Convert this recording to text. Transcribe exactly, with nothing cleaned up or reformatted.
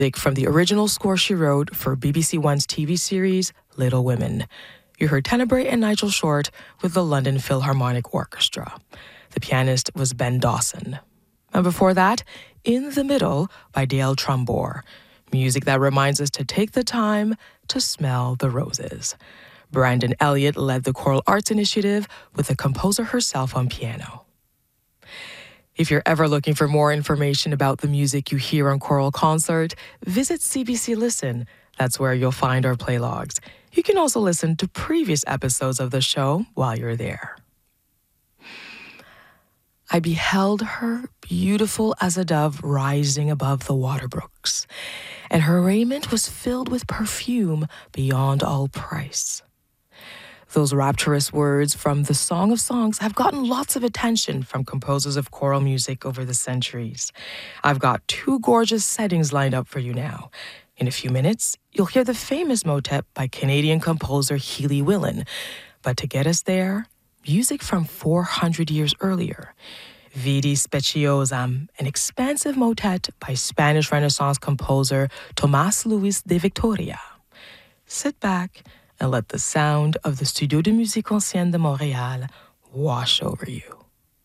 From the original score she wrote for B B C One's T V series Little Women. You heard Tenebrae and Nigel Short with the London Philharmonic Orchestra. The pianist was Ben Dawson. And before that, In the Middle by Dale Trumbore. Music that reminds us to take the time to smell the roses. Brandon Elliott led the Choral Arts Initiative with the composer herself on piano. If you're ever looking for more information about the music you hear on Choral Concert, visit C B C Listen. That's where you'll find our play logs. You can also listen to previous episodes of the show while you're there. I beheld her, beautiful as a dove rising above the water brooks, and her raiment was filled with perfume beyond all price. Those rapturous words from the Song of Songs have gotten lots of attention from composers of choral music over the centuries. I've got two gorgeous settings lined up for you now. In a few minutes, you'll hear the famous motet by Canadian composer Healy Willan. But to get us there, music from four hundred years earlier. Vidi Speciosam, an expansive motet by Spanish Renaissance composer Tomás Luis de Victoria. Sit back and let the sound of the Studio de Musique Ancienne de Montréal wash over you.